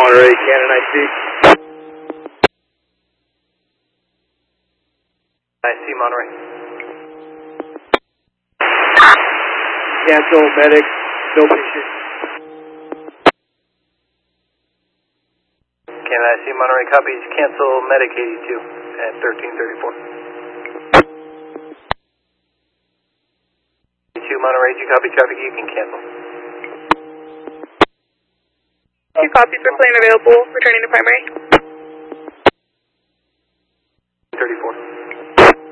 Monterey, Cannon IC. IC Monterey. Cancel, medic, no patient. Cannon IC Monterey copies, cancel medic 82 at 1334. 82 Monterey, you copy traffic, you can cancel. 2 copies for plane available, returning to primary.